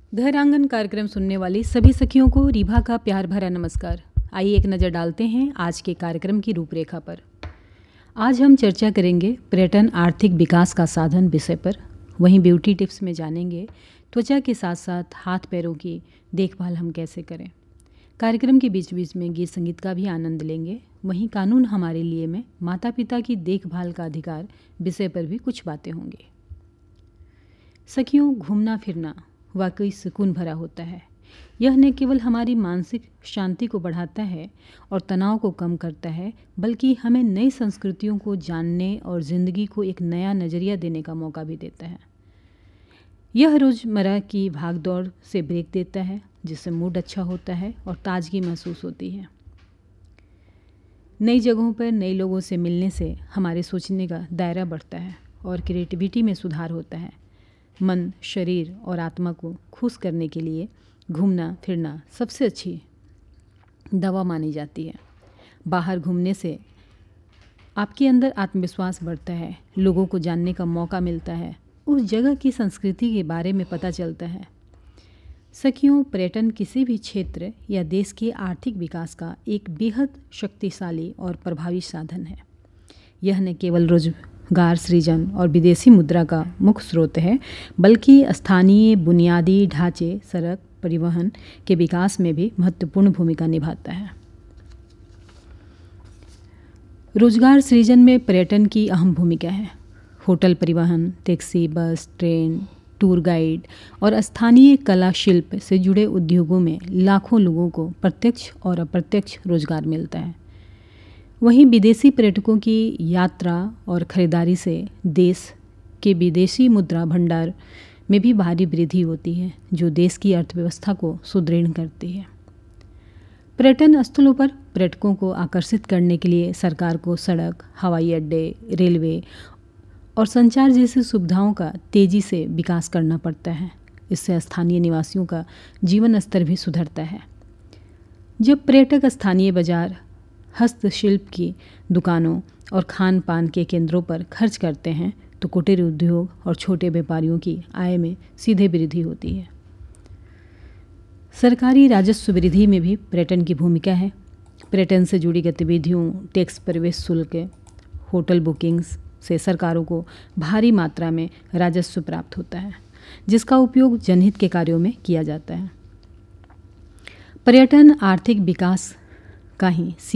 घर आंगन कार्यक्रम सुनने वाली सभी सखियों को रीभा का प्यार भरा नमस्कार। आइए एक नज़र डालते हैं आज के कार्यक्रम की रूपरेखा पर। आज हम चर्चा करेंगे पर्यटन आर्थिक विकास का साधन विषय पर। वहीं ब्यूटी टिप्स में जानेंगे त्वचा के साथ साथ हाथ पैरों की देखभाल हम कैसे करें। कार्यक्रम के बीच बीच में गीत संगीत का भी आनंद लेंगे। वहीं कानून हमारे लिए में माता पिता की देखभाल का अधिकार विषय पर भी कुछ बातें होंगी। सखियों, घूमना फिरना वाकई सुकून भरा होता है। यह न केवल हमारी मानसिक शांति को बढ़ाता है और तनाव को कम करता है, बल्कि हमें नई संस्कृतियों को जानने और ज़िंदगी को एक नया नज़रिया देने का मौका भी देता है। यह रोज़मर्रा की भागदौड़ से ब्रेक देता है, जिससे मूड अच्छा होता है और ताजगी महसूस होती है। नई जगहों पर नए लोगों से मिलने से हमारे सोचने का दायरा बढ़ता है और क्रिएटिविटी में सुधार होता है। मन, शरीर और आत्मा को खुश करने के लिए घूमना फिरना सबसे अच्छी दवा मानी जाती है। बाहर घूमने से आपके अंदर आत्मविश्वास बढ़ता है, लोगों को जानने का मौका मिलता है, उस जगह की संस्कृति के बारे में पता चलता है। सखियों, पर्यटन किसी भी क्षेत्र या देश के आर्थिक विकास का एक बेहद शक्तिशाली और प्रभावी साधन है। यह न केवल रोजगार सृजन और विदेशी मुद्रा का मुख्य स्रोत है, बल्कि स्थानीय बुनियादी ढांचे, सड़क, परिवहन के विकास में भी महत्वपूर्ण भूमिका निभाता है। रोजगार सृजन में पर्यटन की अहम भूमिका है। होटल, परिवहन, टैक्सी, बस, ट्रेन, टूर गाइड और स्थानीय कला शिल्प से जुड़े उद्योगों में लाखों लोगों को प्रत्यक्ष और अप्रत्यक्ष रोजगार मिलता है। वहीं विदेशी पर्यटकों की यात्रा और खरीदारी से देश के विदेशी मुद्रा भंडार में भी भारी वृद्धि होती है, जो देश की अर्थव्यवस्था को सुदृढ़ करती है। पर्यटन स्थलों पर पर्यटकों को आकर्षित करने के लिए सरकार को सड़क, हवाई अड्डे, रेलवे और संचार जैसी सुविधाओं का तेज़ी से विकास करना पड़ता है। इससे स्थानीय निवासियों का जीवन स्तर भी सुधरता है। जब पर्यटक स्थानीय बाजार, हस्तशिल्प की दुकानों और खान पान के केंद्रों पर खर्च करते हैं, तो कुटीर उद्योग और छोटे व्यापारियों की आय में सीधे वृद्धि होती है। सरकारी राजस्व वृद्धि में भी पर्यटन की भूमिका है। पर्यटन से जुड़ी गतिविधियों, टैक्स, प्रवेश शुल्क, होटल बुकिंग्स से सरकारों को भारी मात्रा में राजस्व प्राप्त होता है, जिसका उपयोग जनहित के कार्यों में किया जाता है। पर्यटन आर्थिक विकास का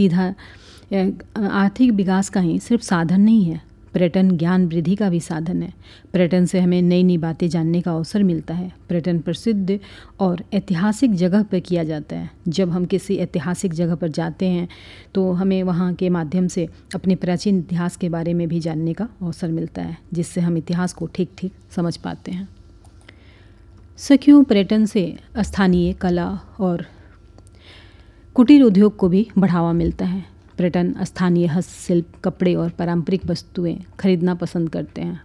ही सिर्फ साधन नहीं है, पर्यटन ज्ञान वृद्धि का भी साधन है। पर्यटन से हमें नई नई बातें जानने का अवसर मिलता है। पर्यटन प्रसिद्ध और ऐतिहासिक जगह पर किया जाता है। जब हम किसी ऐतिहासिक जगह पर जाते हैं तो हमें वहाँ के माध्यम से अपने प्राचीन इतिहास के बारे में भी जानने का अवसर मिलता है, जिससे हम इतिहास को ठीक ठीक समझ पाते हैं। सखियों, पर्यटन से स्थानीय कला और कुटीर उद्योग को भी बढ़ावा मिलता है। पर्यटन स्थानीय हस्तशिल्प, कपड़े और पारंपरिक वस्तुएं खरीदना पसंद करते हैं।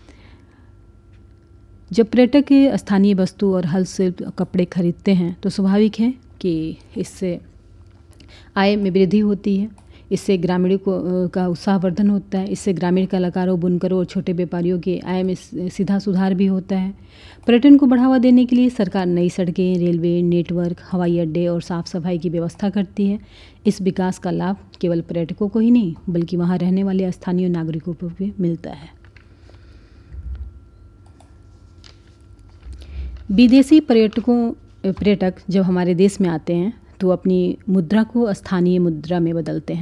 जब पर्यटक स्थानीय वस्तु और हस्तशिल्प कपड़े खरीदते हैं तो स्वाभाविक है कि इससे आय में वृद्धि होती है। इससे ग्रामीणों का उत्साहवर्धन होता है। इससे ग्रामीण कलाकारों, बुनकरों और छोटे व्यापारियों के आय में सीधा सुधार भी होता है। पर्यटन को बढ़ावा देने के लिए सरकार नई सड़कें, रेलवे नेटवर्क, हवाई अड्डे और साफ सफाई की व्यवस्था करती है। इस विकास का लाभ केवल पर्यटकों को ही नहीं, बल्कि वहाँ रहने वाले स्थानीय नागरिकों को भी मिलता है। विदेशी पर्यटक जब हमारे देश में आते हैं तो अपनी मुद्रा को स्थानीय मुद्रा में बदलते हैं।